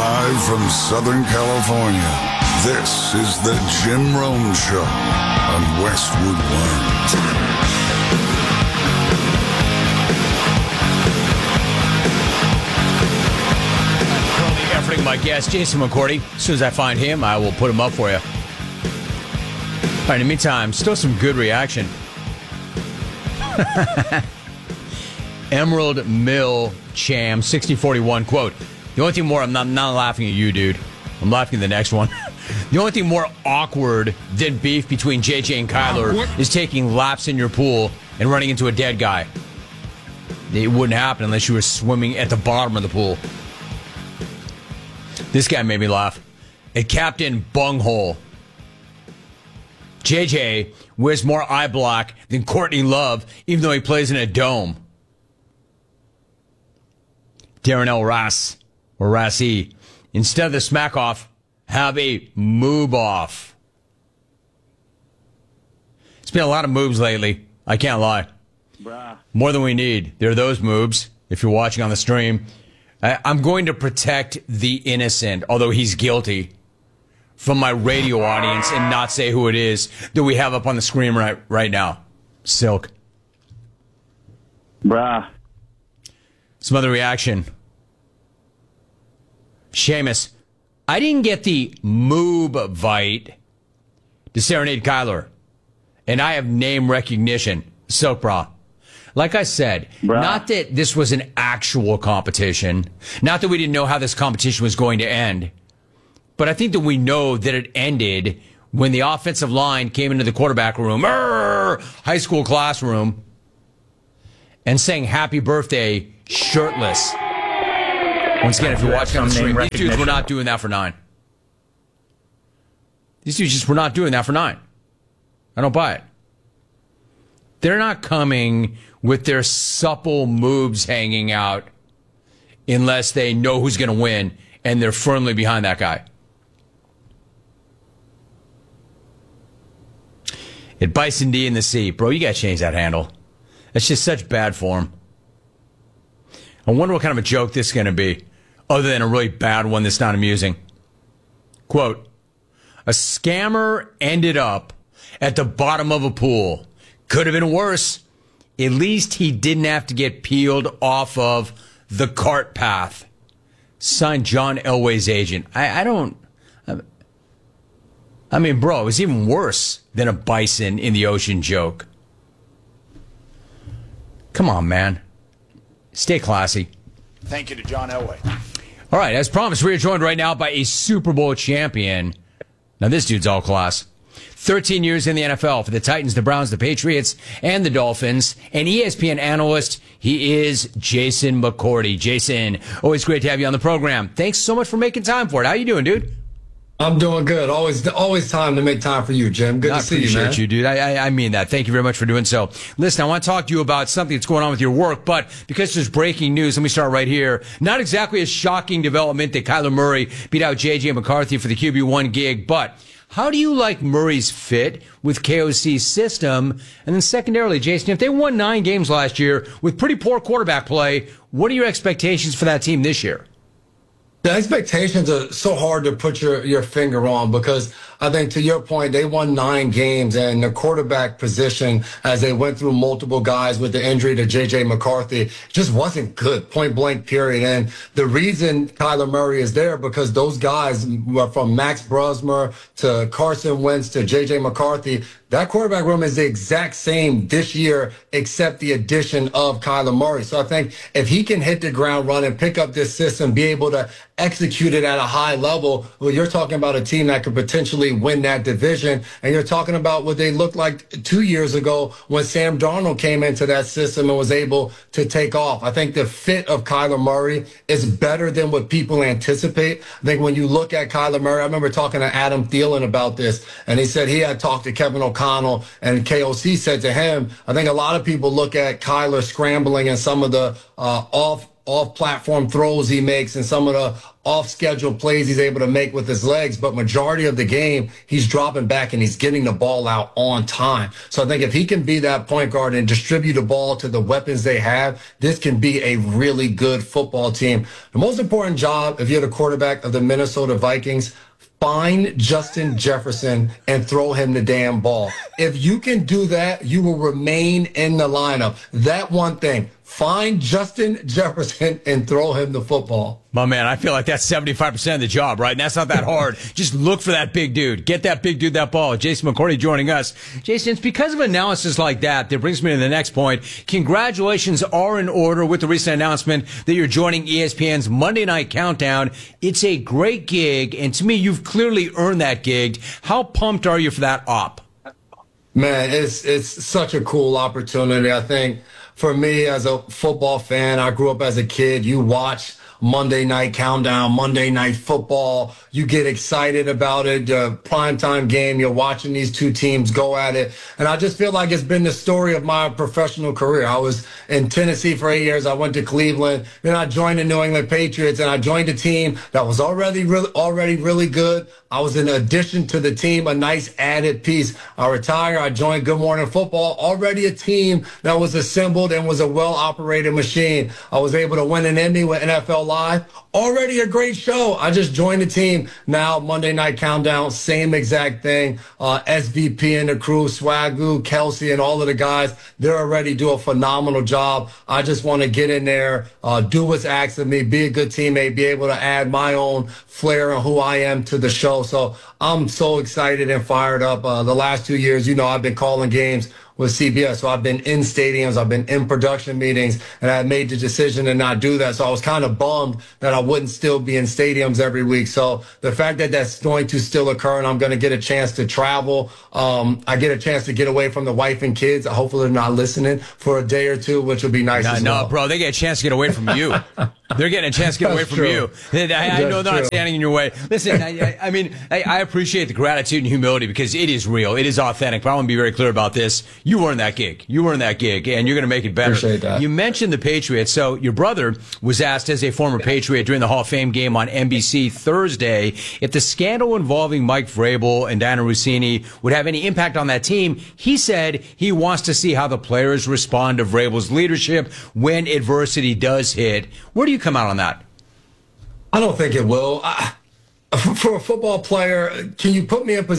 Live from Southern California, this is the Jim Rome Show on Westwood One. Currently efforting my guest, Jason McCourty. As soon as I find him, I will put him up for you. All right, in the meantime, still some good reaction. Emerald Mill Cham, 6041, quote, the only thing more, I'm not laughing at you, dude. I'm laughing at the next one. The only thing more awkward than beef between JJ and Kyler is taking laps in your pool and running into a dead guy. It wouldn't happen unless you were swimming at the bottom of the pool. This guy made me laugh. At Captain Bunghole. JJ wears more eye black than Courtney Love, even though he plays in a dome. Darren L. Rass, or Rassie, instead of the smack off, have a moob off. It's been a lot of moobs lately. I can't lie. Bruh. More than we need. There are those moobs, if you're watching on the stream. I'm going to protect the innocent, although he's guilty, from my radio audience and not say who it is that we have up on the screen right now. Silk. Bruh. Some other reaction. Seamus, I didn't get the moob-vite to serenade Kyler, and I have name recognition. Silk bra. Like I said, not that this was an actual competition, not that we didn't know how this competition was going to end, but I think that we know that it ended when the offensive line came into the quarterback room, high school classroom, and sang happy birthday shirtless. Once again, if you're watching on the stream, these dudes were not doing that for 9. These dudes just were not doing that for 9. I don't buy it. They're not coming with their supple moves hanging out unless they know who's going to win and they're firmly behind that guy. At Bison D in the Sea. Bro, you got to change that handle. That's just such bad form. I wonder what kind of a joke this is going to be, other than a really bad one that's not amusing. Quote, a scammer ended up at the bottom of a pool. Could have been worse. At least he didn't have to get peeled off of the cart path. Signed John Elway's agent. I mean, bro, it was even worse than a bison in the ocean joke. Come on, man. Stay classy. Thank you to John Elway. All right, as promised, we are joined right now by a Super Bowl champion. Now, this dude's all class. 13 years in the NFL for the Titans, the Browns, the Patriots, and the Dolphins. An ESPN analyst, he is Jason McCourty. Jason, always great to have you on the program. Thanks so much for making time for it. How you doing, dude? I'm doing good. Always time to make time for you, Jim. Good to see you, man. I appreciate you, dude. I mean that. Thank you very much for doing so. Listen, I want to talk to you about something that's going on with your work, but because there's breaking news, let me start right here. Not exactly a shocking development that Kyler Murray beat out J.J. McCarthy for the QB1 gig, but how do you like Murray's fit with KOC's system? And then secondarily, Jason, if they won 9 games last year with pretty poor quarterback play, what are your expectations for that team this year? The expectations are so hard to put your finger on because I think, to your point, they won 9 games, and the quarterback position, as they went through multiple guys with the injury to J.J. McCarthy, just wasn't good, point blank, period. And the reason Kyler Murray is there because those guys were from Max Brusmer to Carson Wentz to J.J. McCarthy. That quarterback room is the exact same this year, except the addition of Kyler Murray. So I think if he can hit the ground running, pick up this system, be able to execute it at a high level, well, you're talking about a team that could potentially win that division. And you're talking about what they looked like 2 years ago when Sam Darnold came into that system and was able to take off. I think the fit of Kyler Murray is better than what people anticipate. I think when you look at Kyler Murray, I remember talking to Adam Thielen about this, and he said he had talked to Kevin O'Connell, and KOC said to him, I think a lot of people look at Kyler scrambling and some of the off-platform throws he makes and some of the off-schedule plays he's able to make with his legs. But majority of the game, he's dropping back and he's getting the ball out on time. So I think if he can be that point guard and distribute the ball to the weapons they have, this can be a really good football team. The most important job, if you're the quarterback of the Minnesota Vikings, find Justin Jefferson and throw him the damn ball. If you can do that, you will remain in the lineup. That one thing. Find Justin Jefferson and throw him the football. My man, I feel like that's 75% of the job, right? And that's not that hard. Just look for that big dude. Get that big dude that ball. Jason McCourty joining us. Jason, it's because of analysis like that brings me to the next point. Congratulations are in order with the recent announcement that you're joining ESPN's Monday Night Countdown. It's a great gig, and to me, you've clearly earned that gig. How pumped are you for that op? Man, it's such a cool opportunity. I think for me as a football fan, I grew up as a kid. You watch Monday Night Countdown, Monday Night Football. You get excited about it. Primetime game, you're watching these two teams go at it. And I just feel like it's been the story of my professional career. I was in Tennessee for 8 years. I went to Cleveland. Then I joined the New England Patriots, and I joined a team that was already really good. I was in addition to the team, a nice added piece. I retired. I joined Good Morning Football, already a team that was assembled and was a well-operated machine. I was able to win an Emmy with NFL Live. Already a great show. I just joined the team. Now, Monday Night Countdown, same exact thing. SVP and the crew, Swagoo, Kelsey, and all of the guys, they're already do a phenomenal job. I just want to get in there, do what's asked of me, be a good teammate, be able to add my own flair and who I am to the show. So I'm so excited and fired up. The last 2 years, I've been calling games with CBS. So I've been in stadiums, I've been in production meetings, and I made the decision to not do that. So I was kind of bummed that I wouldn't still be in stadiums every week. So the fact that that's going to still occur and I'm going to get a chance to travel, I get a chance to get away from the wife and kids. Hopefully they're not listening for a day or two, which would be nice as well. No, bro, they get a chance to get away from you. They're getting a chance to get away from you. I know they're not standing in your way. Listen, I mean, I appreciate the gratitude and humility because it is real. It is authentic. But I want to be very clear about this. You earned that gig. You earned that gig, and you're going to make it better. Appreciate that. You mentioned the Patriots. So your brother was asked as a former Patriot during the Hall of Fame game on NBC Thursday if the scandal involving Mike Vrabel and Diana Rossini would have any impact on that team. He said he wants to see how the players respond to Vrabel's leadership when adversity does hit. Where do you come out on that? I don't think it will. For a football player, can you put me in position